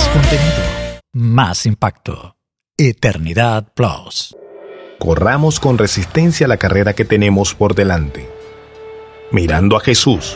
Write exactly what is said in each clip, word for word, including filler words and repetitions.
contenido, más impacto. Eternidad Plus. Corramos con resistencia la carrera que tenemos por delante, mirando a Jesús,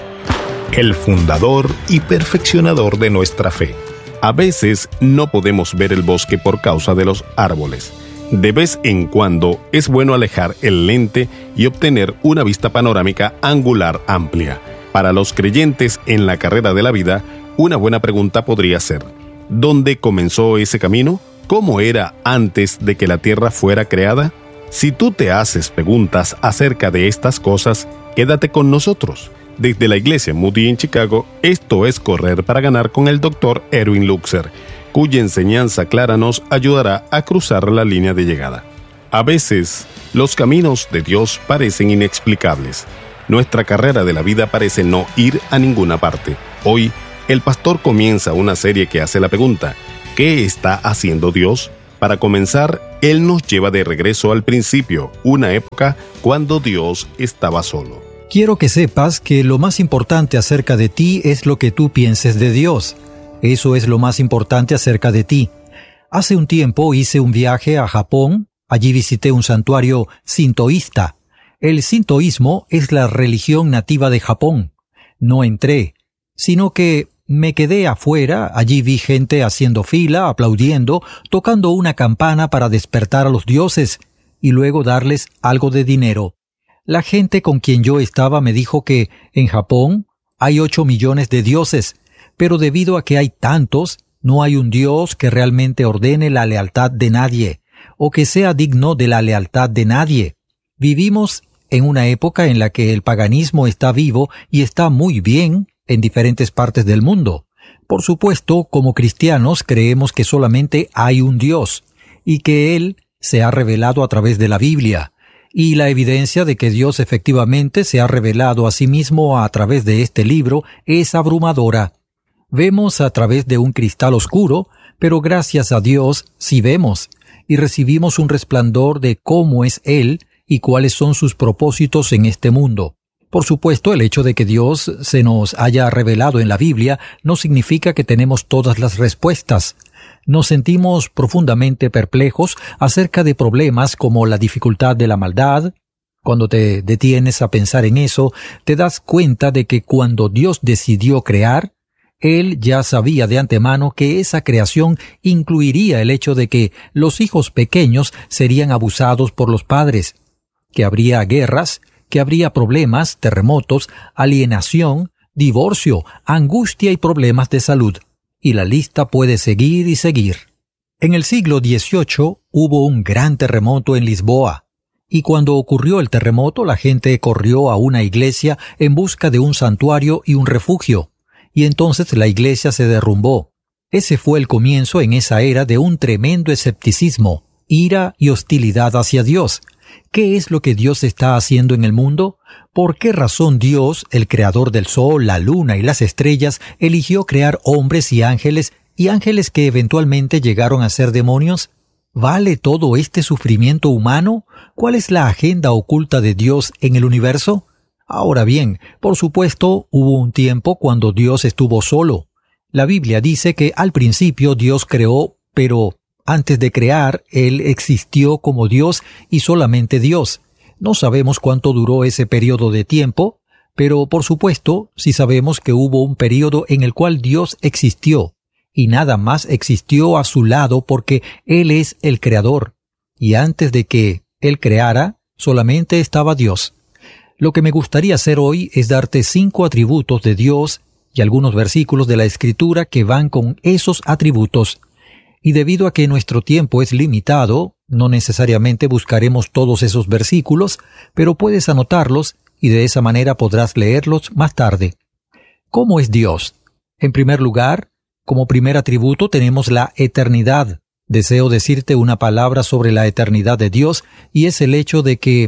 el fundador y perfeccionador de nuestra fe. A veces no podemos ver el bosque por causa de los árboles. De vez en cuando es bueno alejar el lente y obtener una vista panorámica angular amplia. Para los creyentes en la carrera de la vida, una buena pregunta podría ser: ¿dónde comenzó ese camino? ¿Cómo era antes de que la tierra fuera creada? Si tú te haces preguntas acerca de estas cosas, quédate con nosotros. Desde la iglesia Moody en Chicago, esto es Correr para Ganar con el doctor Erwin Luxer, cuya enseñanza clara nos ayudará a cruzar la línea de llegada. A veces, los caminos de Dios parecen inexplicables. Nuestra carrera de la vida parece no ir a ninguna parte. Hoy, el pastor comienza una serie que hace la pregunta: ¿qué está haciendo Dios? Para comenzar, Él nos lleva de regreso al principio, una época cuando Dios estaba solo. Quiero que sepas que lo más importante acerca de ti es lo que tú pienses de Dios. Eso es lo más importante acerca de ti. Hace un tiempo hice un viaje a Japón. Allí visité un santuario sintoísta. El sintoísmo es la religión nativa de Japón. No entré, sino que me quedé afuera. Allí vi gente haciendo fila, aplaudiendo, tocando una campana para despertar a los dioses y luego darles algo de dinero. La gente con quien yo estaba me dijo que en Japón hay ocho millones de dioses, pero debido a que hay tantos, no hay un dios que realmente ordene la lealtad de nadie, o que sea digno de la lealtad de nadie. Vivimos en una época en la que el paganismo está vivo y está muy bien en diferentes partes del mundo. Por supuesto, como cristianos creemos que solamente hay un Dios, y que Él se ha revelado a través de la Biblia. Y la evidencia de que Dios efectivamente se ha revelado a sí mismo a través de este libro es abrumadora. Vemos a través de un cristal oscuro, pero gracias a Dios sí vemos, y recibimos un resplandor de cómo es Él y cuáles son sus propósitos en este mundo. Por supuesto, el hecho de que Dios se nos haya revelado en la Biblia no significa que tenemos todas las respuestas. Nos sentimos profundamente perplejos acerca de problemas como la dificultad de la maldad. Cuando te detienes a pensar en eso, te das cuenta de que cuando Dios decidió crear, Él ya sabía de antemano que esa creación incluiría el hecho de que los hijos pequeños serían abusados por los padres, que habría guerras, que habría problemas, terremotos, alienación, divorcio, angustia y problemas de salud. Y la lista puede seguir y seguir. En el siglo dieciocho hubo un gran terremoto en Lisboa, y cuando ocurrió el terremoto la gente corrió a una iglesia en busca de un santuario y un refugio, y entonces la iglesia se derrumbó. Ese fue el comienzo en esa era de un tremendo escepticismo, ira y hostilidad hacia Dios. ¿Qué es lo que Dios está haciendo en el mundo? ¿Por qué razón Dios, el creador del sol, la luna y las estrellas, eligió crear hombres y ángeles, y ángeles que eventualmente llegaron a ser demonios? ¿Vale todo este sufrimiento humano? ¿Cuál es la agenda oculta de Dios en el universo? Ahora bien, por supuesto, hubo un tiempo cuando Dios estuvo solo. La Biblia dice que al principio Dios creó, pero antes de crear, Él existió como Dios y solamente Dios. No sabemos cuánto duró ese periodo de tiempo, pero por supuesto, sí sabemos que hubo un periodo en el cual Dios existió, y nada más existió a su lado porque Él es el Creador. Y antes de que Él creara, solamente estaba Dios. Lo que me gustaría hacer hoy es darte cinco atributos de Dios y algunos versículos de la Escritura que van con esos atributos. Y debido a que nuestro tiempo es limitado, no necesariamente buscaremos todos esos versículos, pero puedes anotarlos y de esa manera podrás leerlos más tarde. ¿Cómo es Dios? En primer lugar, como primer atributo tenemos la eternidad. Deseo decirte una palabra sobre la eternidad de Dios, y es el hecho de que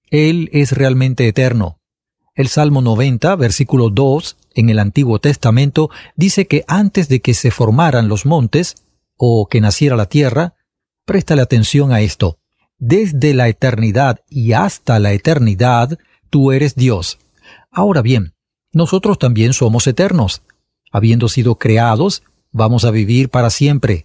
Él es realmente eterno. El Salmo noventa, versículo dos, en el Antiguo Testamento, dice que antes de que se formaran los montes, o que naciera la tierra, préstale atención a esto. Desde la eternidad y hasta la eternidad, tú eres Dios. Ahora bien, nosotros también somos eternos. Habiendo sido creados, Vamos a vivir para siempre.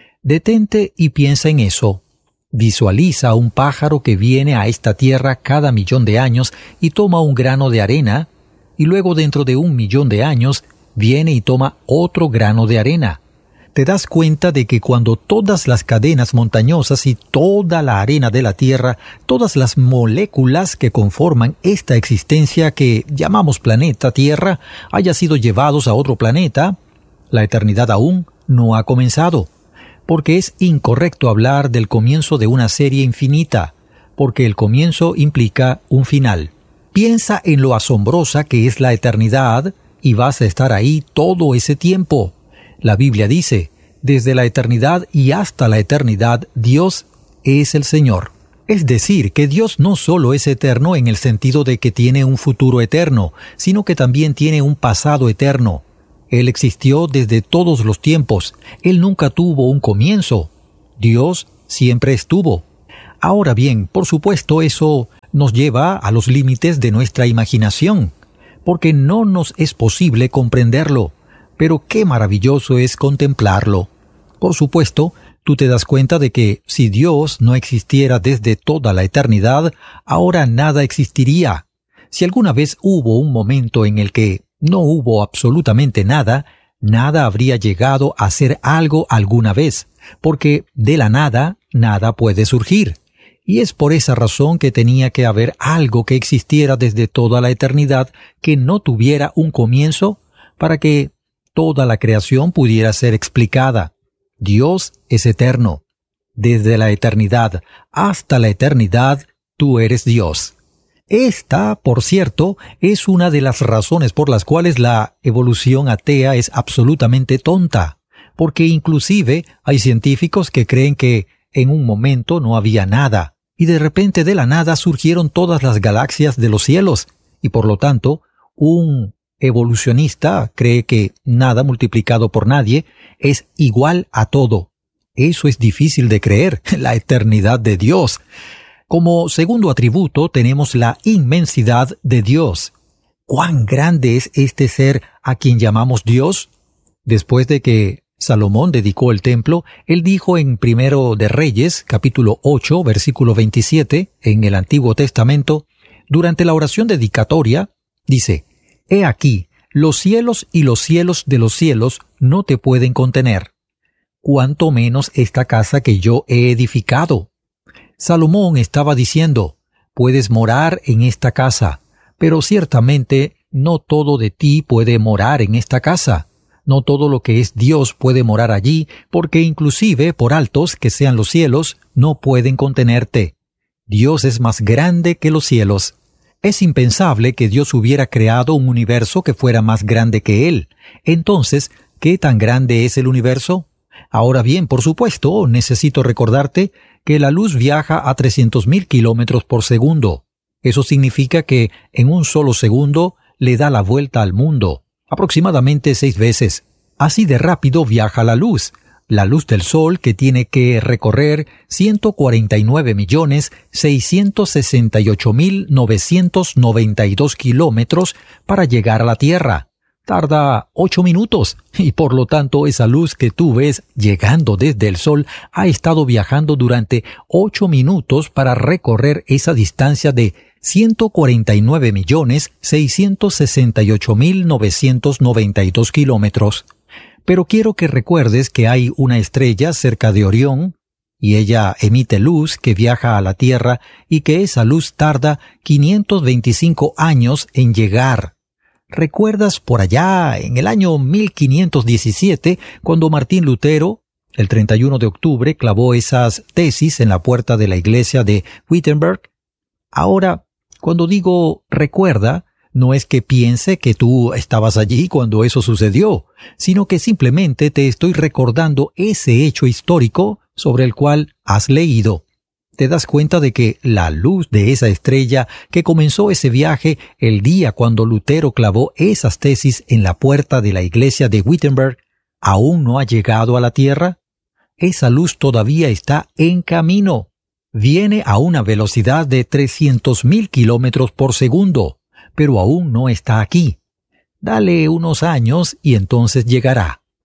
Detente y piensa en eso. Visualiza a un pájaro que viene a esta tierra cada millón de años y toma un grano de arena, y luego dentro de un millón de años viene y toma otro grano de arena. Te das cuenta de que cuando todas las cadenas montañosas y toda la arena de la tierra, todas las moléculas que conforman esta existencia que llamamos planeta Tierra, haya sido llevados a otro planeta, la eternidad aún no ha comenzado. Porque es incorrecto hablar del comienzo de una serie infinita, porque el comienzo implica un final. Piensa en lo asombrosa que es la eternidad y vas a estar ahí todo ese tiempo. La Biblia dice, desde la eternidad y hasta la eternidad, Dios es el Señor. Es decir, que Dios no solo es eterno en el sentido de que tiene un futuro eterno, sino que también tiene un pasado eterno. Él existió desde todos los tiempos. Él nunca tuvo un comienzo. Dios siempre estuvo. Ahora bien, por supuesto, eso nos lleva a los límites de nuestra imaginación, porque no nos es posible comprenderlo. Pero qué maravilloso es contemplarlo. Por supuesto, tú te das cuenta de que si Dios no existiera desde toda la eternidad, ahora nada existiría. Si alguna vez hubo un momento en el que no hubo absolutamente nada, nada habría llegado a ser algo alguna vez, porque de la nada, nada puede surgir. Y es por esa razón que tenía que haber algo que existiera desde toda la eternidad que no tuviera un comienzo para que toda la creación pudiera ser explicada. Dios es eterno. Desde la eternidad hasta la eternidad, tú eres Dios. Esta, por cierto, es una de las razones por las cuales la evolución atea es absolutamente tonta, porque inclusive hay científicos que creen que en un momento no había nada, y de repente de la nada surgieron todas las galaxias de los cielos, y por lo tanto, un evolucionista cree que nada multiplicado por nadie es igual a todo. Eso es difícil de creer, la eternidad de Dios. Como segundo atributo tenemos la inmensidad de Dios. ¿Cuán grande es este ser a quien llamamos Dios? Después de que Salomón dedicó el templo, él dijo en Primero de Reyes, capítulo ocho, versículo veintisiete, en el Antiguo Testamento, durante la oración dedicatoria, dice, «He aquí, los cielos y los cielos de los cielos no te pueden contener. Cuánto menos esta casa que yo he edificado». Salomón estaba diciendo, «Puedes morar en esta casa, pero ciertamente no todo de ti puede morar en esta casa. No todo lo que es Dios puede morar allí, porque inclusive por altos que sean los cielos, no pueden contenerte. Dios es más grande que los cielos». Es impensable que Dios hubiera creado un universo que fuera más grande que Él. Entonces, ¿qué tan grande es el universo? Ahora bien, por supuesto, necesito recordarte que la luz viaja a trescientos mil kilómetros por segundo. Eso significa que en un solo segundo le da la vuelta al mundo, aproximadamente seis veces. Así de rápido viaja la luz. La luz del Sol, que tiene que recorrer ciento cuarenta y nueve millones seiscientos sesenta y ocho mil novecientos noventa y dos kilómetros para llegar a la Tierra. Tarda ocho minutos, y por lo tanto esa luz que tú ves llegando desde el Sol ha estado viajando durante ocho minutos para recorrer esa distancia de ciento cuarenta y nueve millones seiscientos sesenta y ocho mil novecientos noventa y dos kilómetros. Pero quiero que recuerdes que hay una estrella cerca de Orión, y ella emite luz que viaja a la Tierra y que esa luz tarda quinientos veinticinco años en llegar. ¿Recuerdas por allá, en el año mil quinientos diecisiete, cuando Martín Lutero, el treinta y uno de octubre, clavó esas tesis en la puerta de la iglesia de Wittenberg? Ahora, cuando digo recuerda, no es que piense que tú estabas allí cuando eso sucedió, sino que simplemente te estoy recordando ese hecho histórico sobre el cual has leído. Te das cuenta de que la luz de esa estrella que comenzó ese viaje el día cuando Lutero clavó esas tesis en la puerta de la iglesia de Wittenberg aún no ha llegado a la Tierra. Esa luz todavía está en camino. Viene a una velocidad de trescientos mil kilómetros por segundo, pero aún no está aquí. Dale unos años y entonces llegará.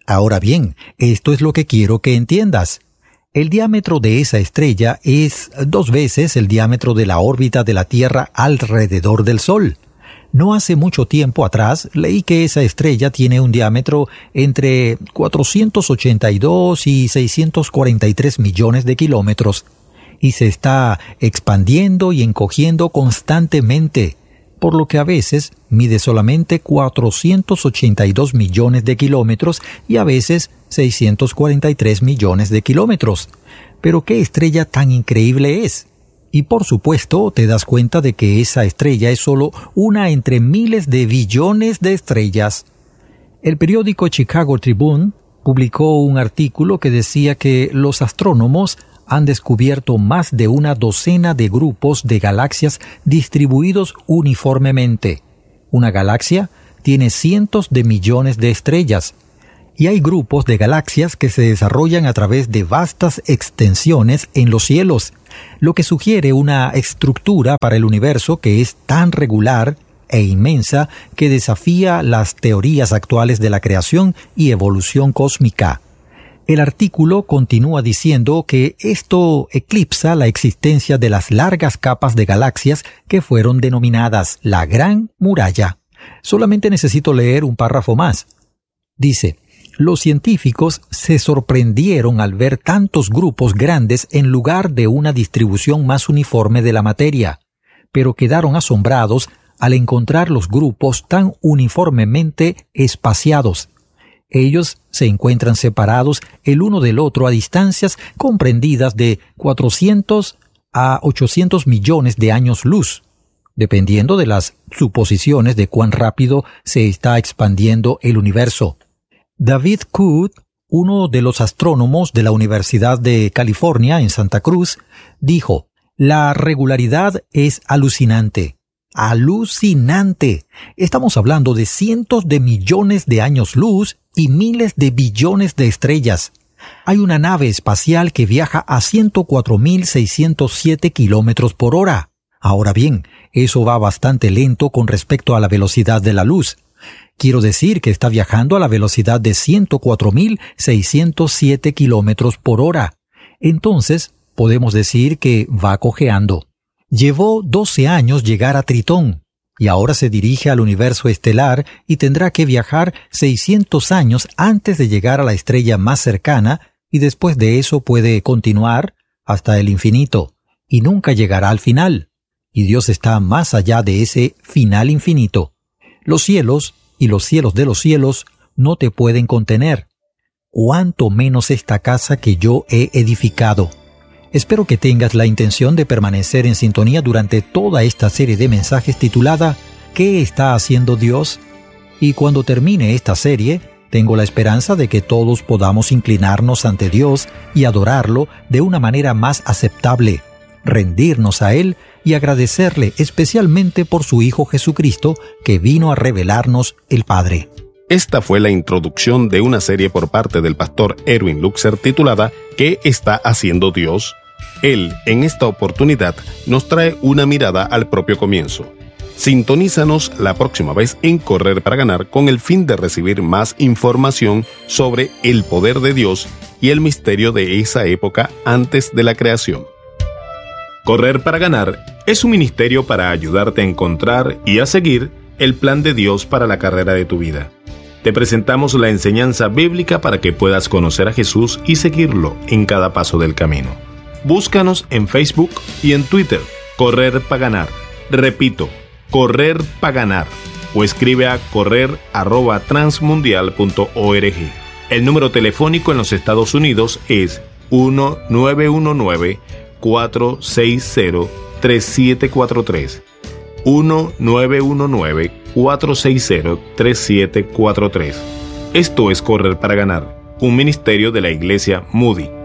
Ahora bien, esto es lo que quiero que entiendas. El diámetro de esa estrella es dos veces el diámetro de la órbita de la Tierra alrededor del Sol. No hace mucho tiempo atrás leí que esa estrella tiene un diámetro entre cuatrocientos ochenta y dos y seiscientos cuarenta y tres millones de kilómetros y se está expandiendo y encogiendo constantemente, por lo que a veces mide solamente cuatrocientos ochenta y dos millones de kilómetros y a veces seiscientos cuarenta y tres millones de kilómetros. Pero ¿qué estrella tan increíble es? Y por supuesto te das cuenta de que esa estrella es solo una entre miles de billones de estrellas. El periódico Chicago Tribune publicó un artículo que decía que los astrónomos han descubierto más de una docena de grupos de galaxias distribuidos uniformemente. Una galaxia tiene cientos de millones de estrellas, y hay grupos de galaxias que se desarrollan a través de vastas extensiones en los cielos, lo que sugiere una estructura para el universo que es tan regular e inmensa que desafía las teorías actuales de la creación y evolución cósmica. El artículo continúa diciendo que esto eclipsa la existencia de las largas capas de galaxias que fueron denominadas la Gran Muralla. Solamente necesito leer un párrafo más. Dice: los científicos se sorprendieron al ver tantos grupos grandes en lugar de una distribución más uniforme de la materia, pero quedaron asombrados al encontrar los grupos tan uniformemente espaciados. Ellos se encuentran separados el uno del otro a distancias comprendidas de cuatrocientos a ochocientos millones de años luz, dependiendo de las suposiciones de cuán rápido se está expandiendo el universo. David Cook, uno de los astrónomos de la Universidad de California en Santa Cruz, dijo: la regularidad es alucinante. ¡Alucinante! Estamos hablando de cientos de millones de años luz y miles de billones de estrellas. Hay una nave espacial que viaja a ciento cuatro mil seiscientos siete kilómetros por hora. Ahora bien, eso va bastante lento con respecto a la velocidad de la luz. Quiero decir que está viajando a la velocidad de ciento cuatro mil seiscientos siete kilómetros por hora. Entonces, podemos decir que va cojeando. Llevó doce años llegar a Tritón, y ahora se dirige al universo estelar y tendrá que viajar seiscientos años antes de llegar a la estrella más cercana, y después de eso puede continuar hasta el infinito, y nunca llegará al final. Y Dios está más allá de ese final infinito. Los cielos y los cielos de los cielos no te pueden contener, cuanto menos esta casa que yo he edificado. Espero que tengas la intención de permanecer en sintonía durante toda esta serie de mensajes titulada ¿Qué está haciendo Dios? Y cuando termine esta serie, tengo la esperanza de que todos podamos inclinarnos ante Dios y adorarlo de una manera más aceptable, rendirnos a Él y agradecerle especialmente por su Hijo Jesucristo, que vino a revelarnos el Padre. Esta fue la introducción de una serie por parte del pastor Erwin Luxer titulada ¿Qué está haciendo Dios? Él, en esta oportunidad, nos trae una mirada al propio comienzo. Sintonízanos la próxima vez en Correr para Ganar con el fin de recibir más información sobre el poder de Dios y el misterio de esa época antes de la creación. Correr para Ganar es un ministerio para ayudarte a encontrar y a seguir el plan de Dios para la carrera de tu vida. Te presentamos la enseñanza bíblica para que puedas conocer a Jesús y seguirlo en cada paso del camino. Búscanos en Facebook y en Twitter, Correr para Ganar. Repito, Correr para Ganar. O escribe a correr arroba transmundial punto org. El número telefónico en los Estados Unidos es uno nueve uno nueve, cuatro seis cero, tres siete cuatro tres. uno nueve uno nueve, cuatro seis cero, tres siete cuatro tres. Esto es Correr para Ganar, un ministerio de la Iglesia Moody.